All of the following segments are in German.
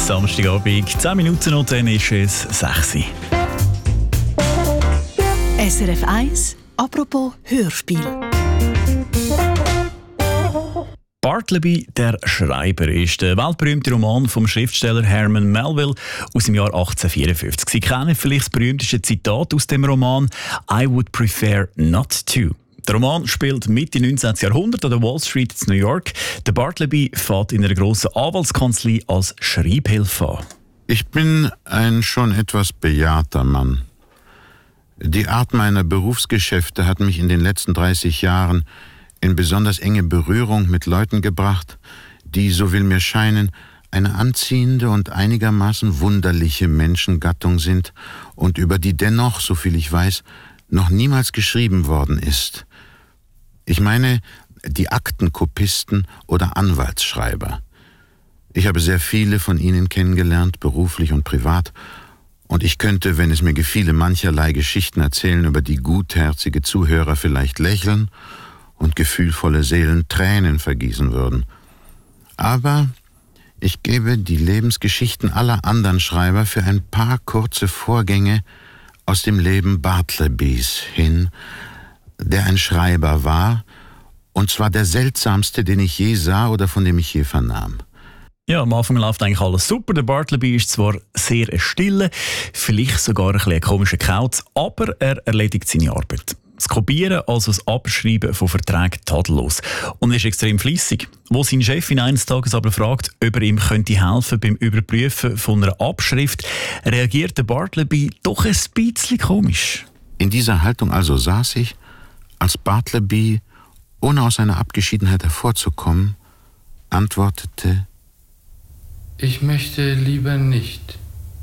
Samstagabend, 10 Minuten und dann ist es 6 Uhr. SRF 1, apropos Hörspiel. Bartleby, der Schreiber, ist der weltberühmte Roman vom Schriftsteller Herman Melville aus dem Jahr 1854. Sie kennen vielleicht das berühmteste Zitat aus dem Roman «I would prefer not to». Der Roman spielt Mitte 19. Jahrhundert an der Wall Street in New York. Der Bartleby fährt in einer grossen Anwaltskanzlei als Schreibhilfe an. Ich bin ein schon etwas bejahrter Mann. Die Art meiner Berufsgeschäfte hat mich in den letzten 30 Jahren in besonders enge Berührung mit Leuten gebracht, die, so will mir scheinen, eine anziehende und einigermaßen wunderliche Menschengattung sind und über die dennoch, soviel ich weiß, noch niemals geschrieben worden ist. Ich meine die Aktenkopisten oder Anwaltsschreiber. Ich habe sehr viele von ihnen kennengelernt, beruflich und privat, und ich könnte, wenn es mir gefiele, mancherlei Geschichten erzählen, über die gutherzige Zuhörer vielleicht lächeln und gefühlvolle Seelen Tränen vergießen würden. Aber ich gebe die Lebensgeschichten aller anderen Schreiber für ein paar kurze Vorgänge aus dem Leben Bartlebys hin, der ein Schreiber war, und zwar der seltsamste, den ich je sah oder von dem ich je vernahm. Ja, am Anfang läuft eigentlich alles super. Der Bartleby ist zwar sehr stille, vielleicht sogar ein bisschen ein komischer Kauz, aber er erledigt seine Arbeit. Das Kopieren, also das Abschreiben von Verträgen, tadellos. Und er ist extrem fleissig. Wo sein Chef ihn eines Tages aber fragt, ob er ihm könnte helfen beim Überprüfen von einer Abschrift, reagiert der Bartleby doch ein bisschen komisch. In dieser Haltung also saß ich, als Bartleby, ohne aus seiner Abgeschiedenheit hervorzukommen, antwortete: Ich möchte lieber nicht.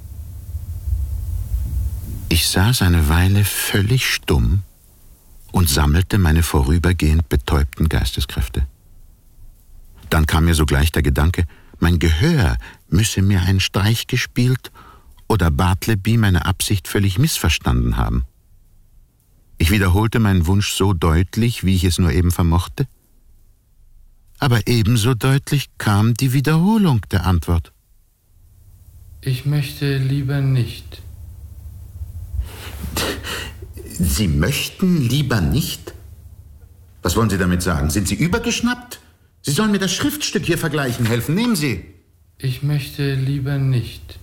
Ich saß eine Weile völlig stumm und sammelte meine vorübergehend betäubten Geisteskräfte. Dann kam mir sogleich der Gedanke, mein Gehör müsse mir einen Streich gespielt oder Bartleby meine Absicht völlig missverstanden haben. Ich wiederholte meinen Wunsch so deutlich, wie ich es nur eben vermochte. Aber ebenso deutlich kam die Wiederholung der Antwort. Ich möchte lieber nicht. Sie möchten lieber nicht? Was wollen Sie damit sagen? Sind Sie übergeschnappt? Sie sollen mir das Schriftstück hier vergleichen helfen. Nehmen Sie. Ich möchte lieber nicht.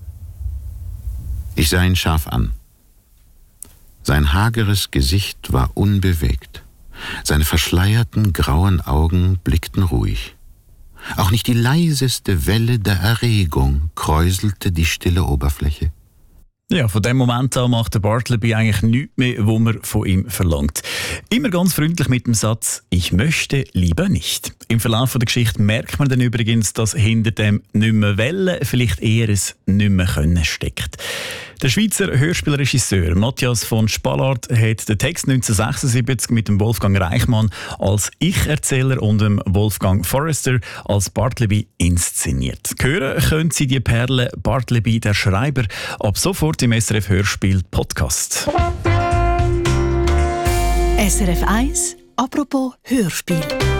Ich sah ihn scharf an. Sein hageres Gesicht war unbewegt. Seine verschleierten grauen Augen blickten ruhig. Auch nicht die leiseste Welle der Erregung kräuselte die stille Oberfläche. Ja, von dem Moment an macht der Bartleby eigentlich nichts mehr, was man von ihm verlangt. Immer ganz freundlich mit dem Satz «Ich möchte lieber nicht». Im Verlauf der Geschichte merkt man dann übrigens, dass hinter dem «nicht mehr wollen» vielleicht eher ein «nicht mehr können» steckt. Der Schweizer Hörspielregisseur Matthias von Spallart hat den Text 1976 mit dem Wolfgang Reichmann als Ich-Erzähler und dem Wolfgang Forrester als Bartleby inszeniert. Hören können Sie die Perle Bartleby, der Schreiber, ab sofort im SRF Hörspiel Podcast. SRF 1, apropos Hörspiel.